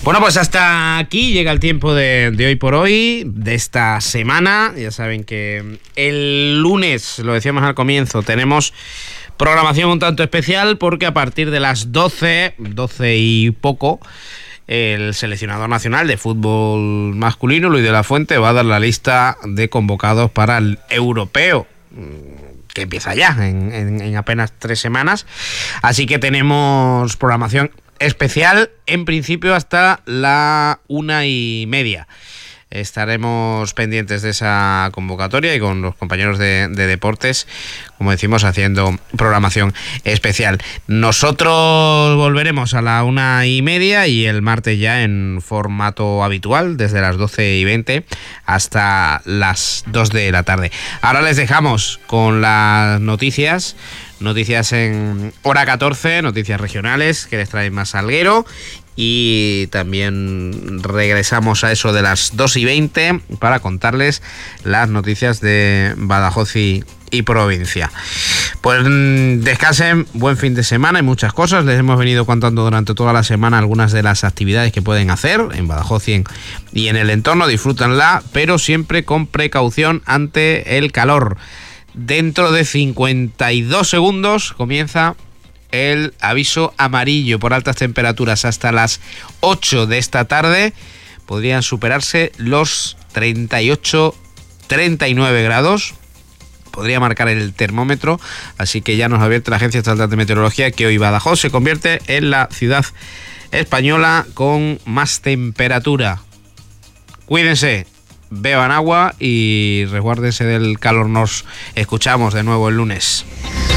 Bueno, pues hasta aquí llega el tiempo de hoy por hoy, de esta semana. Ya saben que el lunes, lo decíamos al comienzo, tenemos programación un tanto especial porque a partir de las 12 y poco, el seleccionador nacional de fútbol masculino, Luis de la Fuente, va a dar la lista de convocados para el europeo, que empieza ya en apenas 3 semanas. Así que tenemos programación especial, en principio hasta la 1:30. Estaremos pendientes de esa convocatoria y con los compañeros de deportes, como decimos, haciendo programación especial. Nosotros volveremos a la 1:30 y el martes ya en formato habitual, desde las 12:20 hasta las 2 de la tarde. Ahora les dejamos con las noticias en hora 14, noticias regionales que les trae Más Salguero. Y también regresamos a eso de las 2:20 para contarles las noticias de Badajoz y provincia. Pues descansen, buen fin de semana. Hay muchas cosas, les hemos venido contando durante toda la semana algunas de las actividades que pueden hacer en Badajoz y en el entorno. Disfrútenla, pero siempre con precaución ante el calor. Dentro de 52 segundos comienza el aviso amarillo por altas temperaturas. Hasta las 8 de esta tarde podrían superarse los 38-39 grados. Podría marcar el termómetro, así que ya nos advierte la Agencia Estatal de Meteorología que hoy Badajoz se convierte en la ciudad española con más temperatura. Cuídense, beban agua y resguárdense del calor. Nos escuchamos de nuevo el lunes.